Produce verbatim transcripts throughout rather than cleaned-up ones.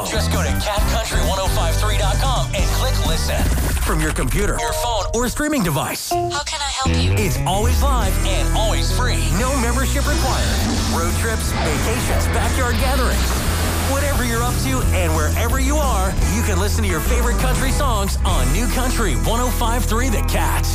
Just go to cat country ten fifty-three dot com and click listen. From your computer, your phone, or streaming device. How can I help you? It's always live and always free. No membership required. Road trips, vacations, backyard gatherings. Whatever you're up to and wherever you are, you can listen to your favorite country songs on New Country ten fifty-three The Cat.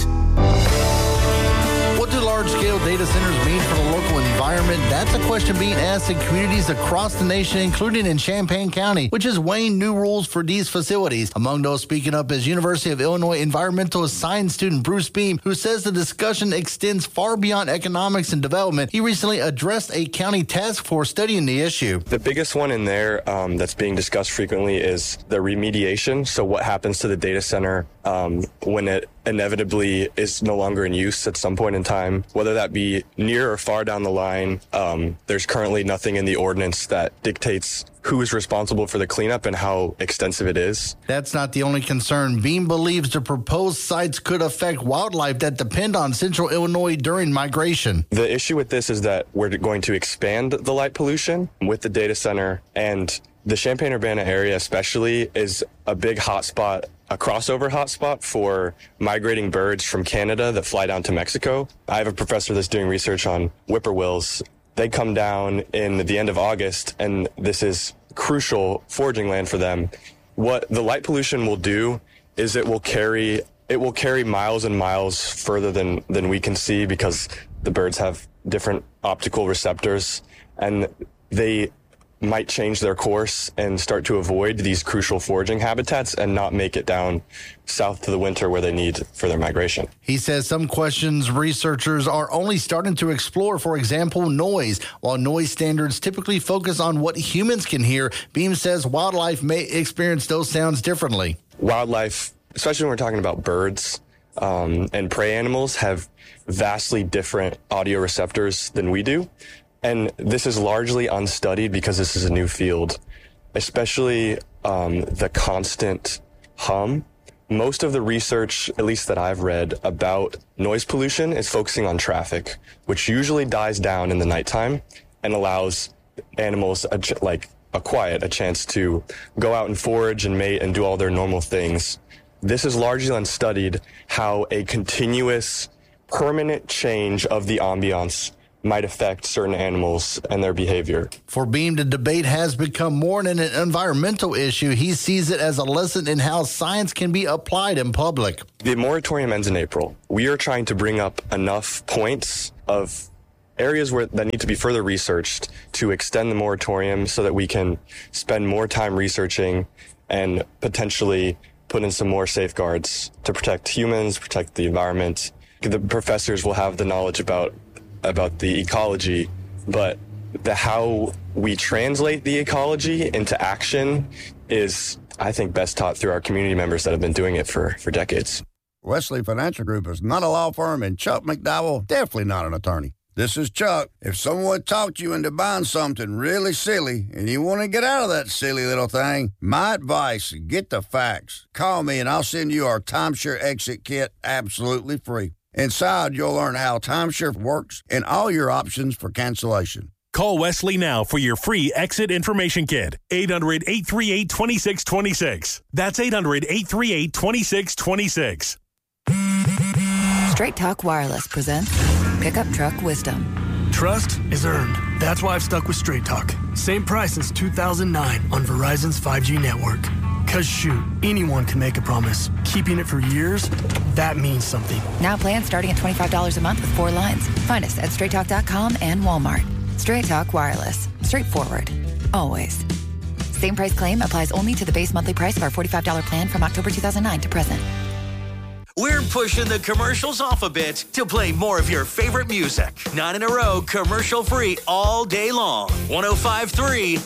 What do large-scale data centers mean for the local environment? That's a question being asked in communities across the nation, including in Champaign County, which is weighing new rules for these facilities. Among those speaking up is University of Illinois environmental science student Bruce Beam, who says the discussion extends far beyond economics and development. He recently addressed a county task force studying the issue. The biggest one in there um, that's being discussed frequently is the remediation. So what happens to the data center um, when it inevitably is no longer in use at some point in time, whether that be near or far down the line. Um, there's currently nothing in the ordinance that dictates who is responsible for the cleanup and how extensive it is. That's not the only concern. Beam believes the proposed sites could affect wildlife that depend on central Illinois during migration. The issue with this is that we're going to expand the light pollution with the data center, and the Champaign-Urbana area especially is a big hotspot, a crossover hotspot for migrating birds from Canada that fly down to Mexico. I have a professor that's doing research on whippoorwills. They come down in the end of August, and this is crucial foraging land for them. What the light pollution will do is it will carry it will carry miles and miles further than, than we can see, because the birds have different optical receptors, and they might change their course and start to avoid these crucial foraging habitats and not make it down south to the winter where they need for their migration. He says some questions researchers are only starting to explore, for example, noise. While noise standards typically focus on what humans can hear, Beam says wildlife may experience those sounds differently. Wildlife, especially when we're talking about birds um, and prey animals, have vastly different audio receptors than we do. And this is largely unstudied because this is a new field, especially um, the constant hum. Most of the research, at least that I've read, about noise pollution is focusing on traffic, which usually dies down in the nighttime and allows animals a ch- like a quiet, a chance to go out and forage and mate and do all their normal things. This is largely unstudied, how a continuous, permanent change of the ambiance might affect certain animals and their behavior. For Beam, the debate has become more than an environmental issue. He sees it as a lesson in how science can be applied in public. The moratorium ends in April. We are trying to bring up enough points of areas where that need to be further researched to extend the moratorium so that we can spend more time researching and potentially put in some more safeguards to protect humans, protect the environment. The professors will have the knowledge about about the ecology, but the how we translate the ecology into action is, I think, best taught through our community members that have been doing it for, for decades. Wesley Financial Group is not a law firm, and Chuck McDowell definitely not an attorney. This is Chuck. If someone talked you into buying something really silly and you want to get out of that silly little thing, my advice, get the facts. Call me and I'll send you our timeshare exit kit absolutely free. Inside, you'll learn how timeshare works and all your options for cancellation. Call Wesley now for your free exit information kit. eight hundred, eight three eight, two six two six. That's eight hundred, eight three eight, two six two six. Straight Talk Wireless presents Pickup Truck Wisdom. Trust is earned. That's why I've stuck with Straight Talk. Same price since two thousand nine on Verizon's five G network. Cause shoot, anyone can make a promise. Keeping it for years, that means something. Now plans starting at twenty-five dollars a month with four lines. Find us at straight talk dot com and Walmart. Straight Talk Wireless. Straightforward. Always. Same price claim applies only to the base monthly price of our forty-five dollars plan from October two thousand nine to present. We're pushing the commercials off a bit to play more of your favorite music. Nine in a row, commercial free all day long. ten fifty-three